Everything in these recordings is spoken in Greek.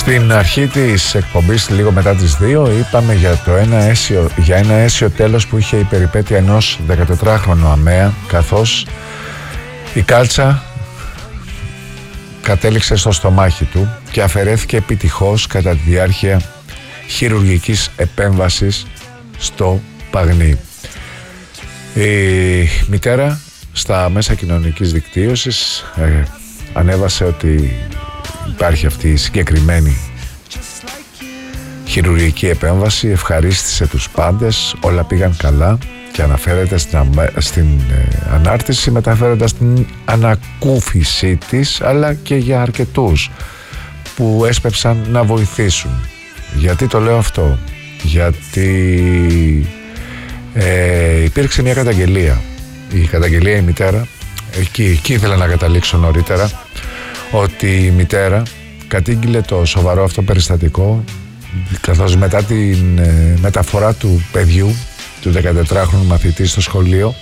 Στην αρχή της εκπομπής, λίγο μετά τις 2, είπαμε για ένα αίσιο τέλος που είχε η περιπέτεια ενός 14χρονου αμαία, καθώς η κάλτσα κατέληξε στο στομάχι του και αφαιρέθηκε επιτυχώς κατά τη διάρκεια χειρουργικής επέμβασης στο παγνί. Η μητέρα στα μέσα κοινωνικής δικτύωσης ανέβασε ότι υπάρχει αυτή η συγκεκριμένη χειρουργική επέμβαση, ευχαρίστησε τους πάντες, όλα πήγαν καλά, και αναφέρεται στην ανάρτηση, μεταφέροντας την ανακούφιση της, αλλά και για αρκετούς που έσπευσαν να βοηθήσουν. Γιατί το λέω αυτό? Γιατί υπήρξε μια καταγγελία. Η καταγγελία, η μητέρα, εκεί ήθελα να καταλήξω νωρίτερα, ότι η μητέρα κατήγγειλε το σοβαρό αυτό περιστατικό, καθώς μετά την μεταφορά του παιδιού, του 14χρονου μαθητή στο σχολείο,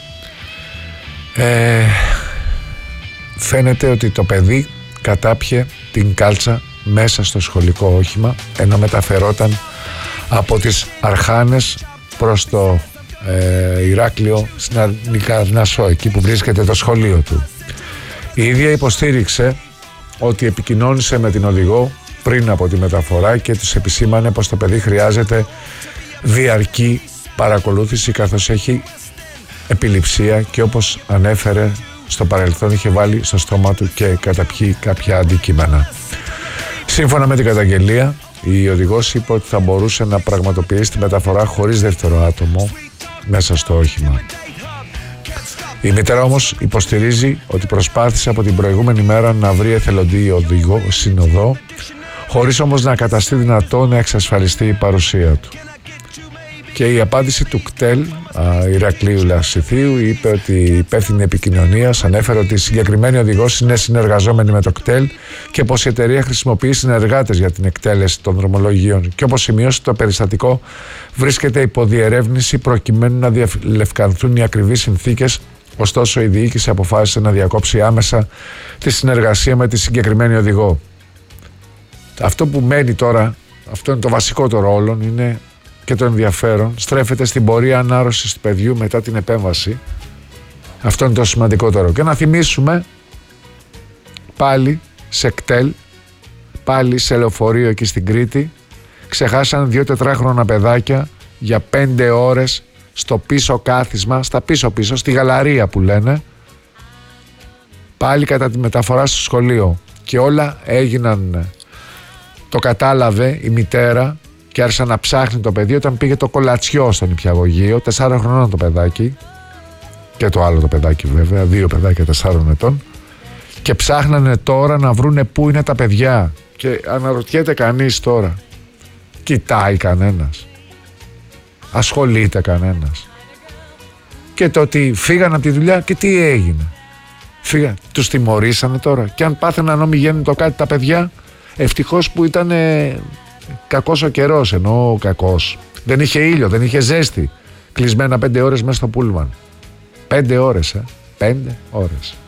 φαίνεται ότι το παιδί κατάπιε την κάλτσα μέσα στο σχολικό όχημα, ενώ μεταφερόταν από τις Αρχάνες προς το Ηράκλειο στην Νικαρνασσό, εκεί που βρίσκεται το σχολείο του. Η ίδια υποστήριξε ότι επικοινώνησε με την οδηγό πριν από τη μεταφορά και τους επισήμανε πως το παιδί χρειάζεται διαρκή παρακολούθηση, καθώς έχει επιληψία και, όπως ανέφερε, στο παρελθόν είχε βάλει στο στόμα του και καταπιεί κάποια αντικείμενα. Σύμφωνα με την καταγγελία, η οδηγός είπε ότι θα μπορούσε να πραγματοποιήσει τη μεταφορά χωρίς δεύτερο άτομο μέσα στο όχημα. Η μητέρα όμως υποστηρίζει ότι προσπάθησε από την προηγούμενη μέρα να βρει εθελοντή οδηγό συνοδό, χωρίς όμως να καταστεί δυνατό να εξασφαλιστεί η παρουσία του. Και η απάντηση του ΚΤΕΛ Ηρακλείου Λασιθίου είπε ότι η υπεύθυνη επικοινωνίας ανέφερε ότι η συγκεκριμένη οδηγός είναι συνεργαζόμενη με το κτέλ και πως η εταιρεία χρησιμοποιεί συνεργάτες για την εκτέλεση των δρομολογίων, και όπως σημειώσει, το περιστατικό βρίσκεται υπό διερεύνηση προκειμένου να διαλευκανθούν οι ακριβείς συνθήκες. Ωστόσο, η διοίκηση αποφάσισε να διακόψει άμεσα τη συνεργασία με τη συγκεκριμένη οδηγό. Αυτό που μένει τώρα, αυτό είναι το βασικότερο όλων, είναι και το ενδιαφέρον, στρέφεται στην πορεία ανάρρωσης του παιδιού μετά την επέμβαση. Αυτό είναι το σημαντικότερο. Και να θυμίσουμε, πάλι σε κτέλ, πάλι σε λεωφορείο εκεί στην Κρήτη, ξεχάσαν 2 4χρονα παιδάκια για 5 ώρες στο πίσω κάθισμα, στα πίσω-πίσω, στη γαλαρία που λένε, πάλι κατά τη μεταφορά στο σχολείο. Και όλα έγιναν, το κατάλαβε η μητέρα και άρχισε να ψάχνει το παιδί όταν πήγε το κολατσιό στο νηπιαγωγείο, 4 χρονών το παιδάκι, και το άλλο το παιδάκι βέβαια, 2 παιδάκια 4 ετών, και ψάχνανε τώρα να βρούνε πού είναι τα παιδιά. Και αναρωτιέται κανείς τώρα, κοιτάει κανένας? Ασχολείται κανένας? Και το ότι φύγανε από τη δουλειά, και τι έγινε? Φύγανε, τους τιμωρήσανε τώρα? Και αν πάθαιναν ομιγέννητο κάτι τα παιδιά, ευτυχώς που ήταν κακός ο καιρός, ενώ κακός. Δεν είχε ήλιο, δεν είχε ζέστη. Κλεισμένα 5 ώρες μέσα στο πούλμαν. 5 ώρες, 5 ώρες.